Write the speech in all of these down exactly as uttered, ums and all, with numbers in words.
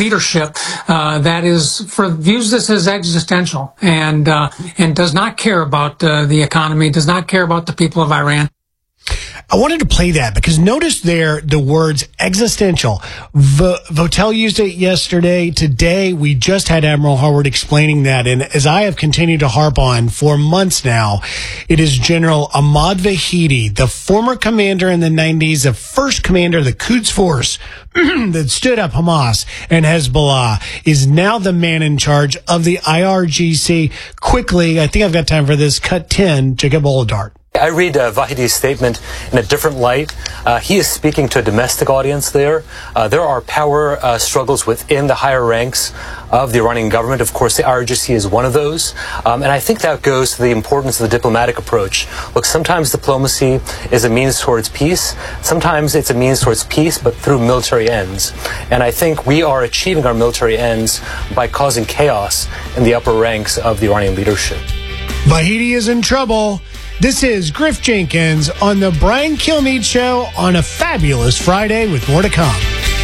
leadership uh, that is for views this as existential and uh, and does not care about uh, the economy, does not care about the people of Iran. I wanted to play that because notice there the words existential. V- Votel used it yesterday. Today, we just had Admiral Harward explaining that. And as I have continued to harp on for months now, it is General Ahmad Vahidi, the former commander in the nineties, the first commander of the Quds Force that stood up Hamas and Hezbollah, is now the man in charge of the I R G C. Quickly, I think I've got time for this. Cut ten, Jacob Oladart. I read uh, Vahidi's statement in a different light. Uh, he is speaking to a domestic audience there. Uh, there are power uh, struggles within the higher ranks of the Iranian government. Of course, the I R G C is one of those. Um, and I think that goes to the importance of the diplomatic approach. Look, sometimes diplomacy is a means towards peace. Sometimes it's a means towards peace, but through military ends. And I think we are achieving our military ends by causing chaos in the upper ranks of the Iranian leadership. Vahidi is in trouble. This is Griff Jenkins on the Brian Kilmeade Show on a fabulous Friday with more to come.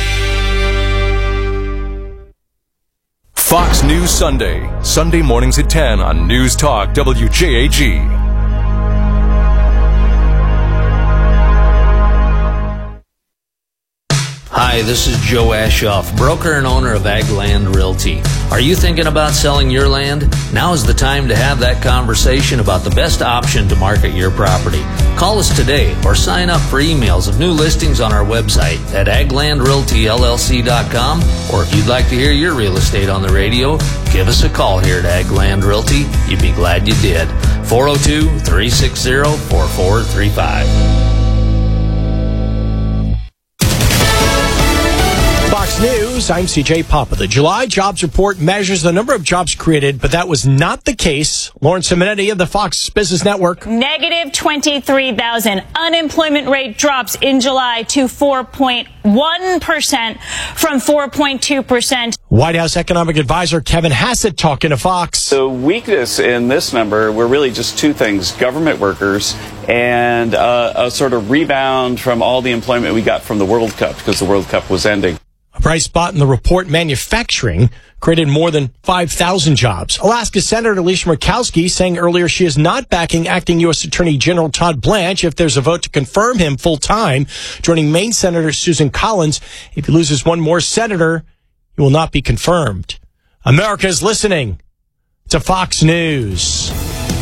Fox News Sunday, Sunday mornings at ten on News Talk W J A G. Hi, this is Joe Ashoff, broker and owner of Ag Land Realty. Are you thinking about selling your land? Now is the time to have that conversation about the best option to market your property. Call us today or sign up for emails of new listings on our website at ag land realty l l c dot com. Or if you'd like to hear your real estate on the radio, give us a call here at Ag Land Realty. You'd be glad you did. four oh two, three six zero, four four three five. Fox News, I'm C J Papa. The July jobs report measures the number of jobs created, but that was not the case. Lauren Simonetti of the Fox Business Network. Negative twenty-three thousand. Unemployment rate drops in July to four point one percent from four point two percent. White House economic advisor Kevin Hassett talking to Fox. The weakness in this number were really just two things: government workers and uh, a sort of rebound from all the employment we got from the World Cup, because the World Cup was ending. A bright spot in the report, manufacturing created more than five thousand jobs. Alaska Senator Alicia Murkowski saying earlier she is not backing acting U S Attorney General Todd Blanche if there's a vote to confirm him full-time, joining Maine Senator Susan Collins. If he loses one more senator, he will not be confirmed. America is listening to Fox News.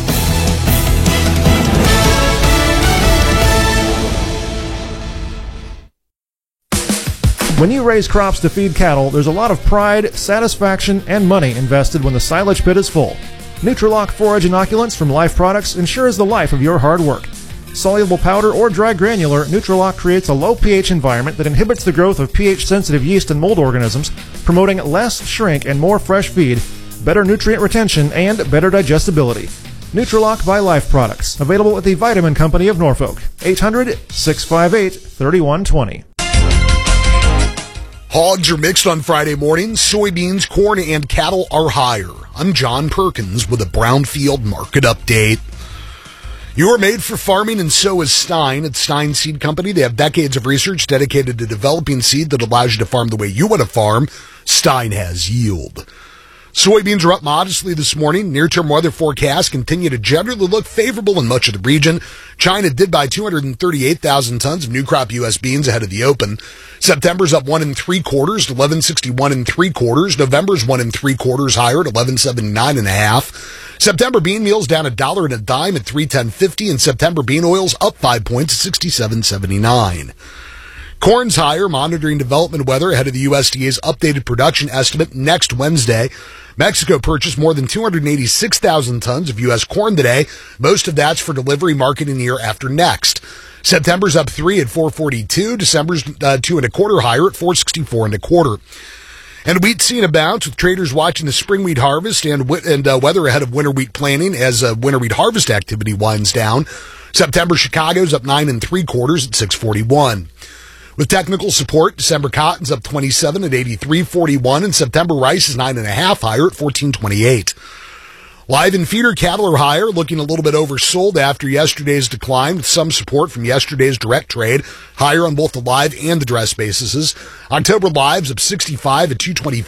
When you raise crops to feed cattle, there's a lot of pride, satisfaction, and money invested when the silage pit is full. Nutrilock forage inoculants from Life Products ensures the life of your hard work. Soluble powder or dry granular, Nutrilock creates a low pH environment that inhibits the growth of pH-sensitive yeast and mold organisms, promoting less shrink and more fresh feed, better nutrient retention, and better digestibility. Nutrilock by Life Products, available at the Vitamin Company of Norfolk. eight hundred, six five eight, three one two zero. Hogs are mixed on Friday morning. Soybeans, corn, and cattle are higher. I'm John Perkins with a Brownfield Market Update. You are made for farming, and so is Stein. At Stein Seed Company, they have decades of research dedicated to developing seed that allows you to farm the way you want to farm. Stein has yield. Soybeans are up modestly this morning. Near-term weather forecasts continue to generally look favorable in much of the region. China did buy two hundred thirty-eight thousand tons of new crop U S beans ahead of the open. September's up one and three quarters to eleven sixty-one and three quarters. November's one and three quarters higher at eleven seventy-nine and a half. September bean meal's down a dollar and a dime at three ten fifty, and September bean oil's up five points at sixty-seven seventy-nine. Corn's higher, monitoring development weather ahead of the U S D A's updated production estimate next Wednesday. Mexico purchased more than two hundred eighty-six thousand tons of U S corn today. Most of that's for delivery market in the year after next. September's up three at four forty-two. December's uh, two and a quarter higher at four sixty-four and a quarter. And wheat seeing a bounce, with traders watching the spring wheat harvest and and uh, weather ahead of winter wheat planting as uh, winter wheat harvest activity winds down. September Chicago's up nine and three quarters at six forty-one. With technical support, December cotton's up twenty-seven at eighty-three forty-one, and September rice is nine and a half higher at fourteen twenty-eight. Live and feeder cattle are higher, looking a little bit oversold after yesterday's decline, with some support from yesterday's direct trade, higher on both the live and the dress bases. October lives up sixty-five at two twenty-five.